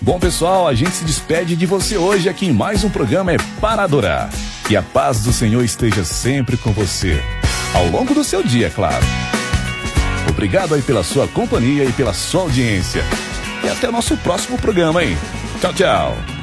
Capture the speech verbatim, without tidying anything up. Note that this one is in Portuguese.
Bom, pessoal, a gente se despede de você hoje aqui em mais um programa É Para Adorar. Que a paz do Senhor esteja sempre com você, ao longo do seu dia, claro. Obrigado aí pela sua companhia e pela sua audiência. E até o nosso próximo programa, hein? Tchau, tchau.